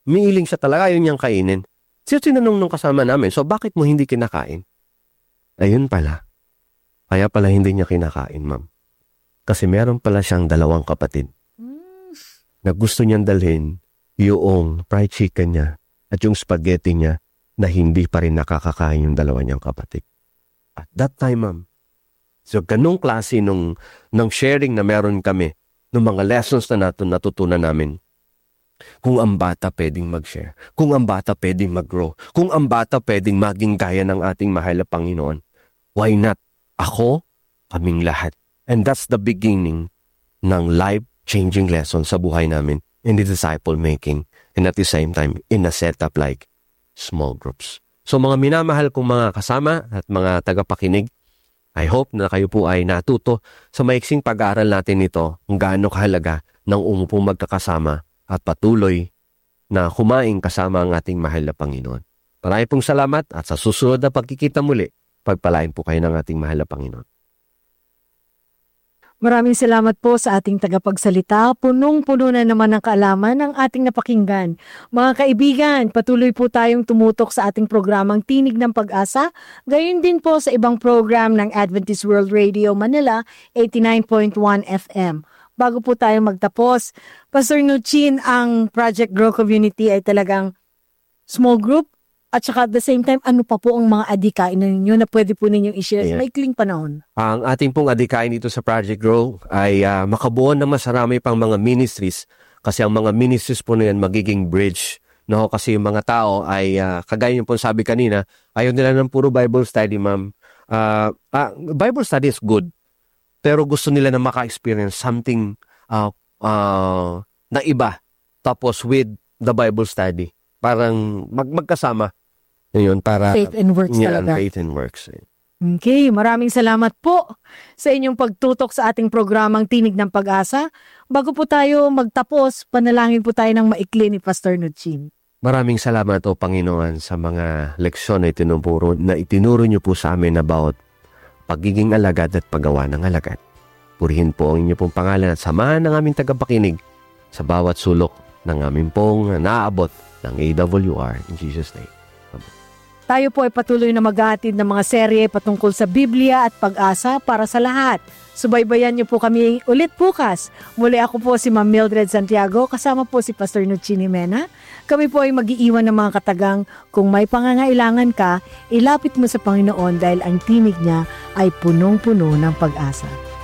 Umiiling siya talaga, ayaw niyang kainin. Siya tinanong nung kasama namin, so bakit mo hindi kinakain? Ayun pala. Kaya pala hindi niya kinakain, ma'am. Kasi meron pala siyang 2 kapatid na gusto niyang dalhin yung fried chicken niya at yung spaghetti niya na hindi pa rin nakakakain yung 2 niyang kapatid. At that time, ma'am, so ganung klase nung sharing na meron kami, ng mga lessons na natutunan namin. Kung ang bata pwedeng mag-share, kung ang bata pwedeng mag-grow, kung ang bata pwedeng maging gaya ng ating mahal na Panginoon, why not? Ako, kaming lahat. And that's the beginning ng life-changing lesson sa buhay namin in the disciple making and at the same time in a setup like small groups. So mga minamahal kong mga kasama at mga tagapakinig, I hope na kayo po ay natuto sa maiksing pag-aaral natin ito kung gaano kahalaga ng umupong magkakasama at patuloy na kumain kasama ang ating mahal na Panginoon. Maraming pong salamat at sa susunod na pagkikita muli, pagpalain po kayo ng ating mahal na Panginoon. Maraming salamat po sa ating tagapagsalita. Punong-puno na naman ng kaalaman ng ating napakinggan. Mga kaibigan, patuloy po tayong tumutok sa ating programang Tinig ng Pag-asa. Gayon din po sa ibang program ng Adventist World Radio Manila, 89.1 FM. Bago po tayo magtapos, Pastor Nuchin, ang Project Grow Community ay talagang small group. At saka at the same time, ano pa po ang mga adikain na ninyo na pwede po ninyong i-share sa maikling panahon? Ang ating pong adikain dito sa Project Grow ay makabuo ng masarami pang mga ministries. Kasi ang mga ministries po na yan magiging bridge. No? Kasi yung mga tao ay, kagaya yung po sabi kanina, ayaw nila ng puro Bible study, ma'am. Bible study is good. Pero gusto nila na maka-experience something na iba. Tapos with the Bible study. Parang magkasama. Yun, para faith and works talaga. Faith and works. Okay, maraming salamat po sa inyong pagtutok sa ating programang Tinig ng Pag-asa. Bago po tayo magtapos, panalangin po tayo ng maikli ni Pastor Nuchin. Maraming salamat o Panginoon sa mga leksyon na itinuro niyo po sa amin about pagiging alagad at paggawa ng alagad. Purihin po ang inyong pong pangalan at samahan ng aming tagapakinig sa bawat sulok ng aming pong naaabot ng AWR in Jesus' name. Tayo po ay patuloy na maghahatid ng mga serye patungkol sa Biblia at pag-asa para sa lahat. Subaybayan niyo po kami ulit bukas. Muli ako po si Ma'am Mildred Santiago, kasama po si Pastor Nuchin Jimena. Kami po ay mag-iiwan ng mga katagang, kung may pangangailangan ka, ilapit mo sa Panginoon dahil ang tinig niya ay punong-puno ng pag-asa.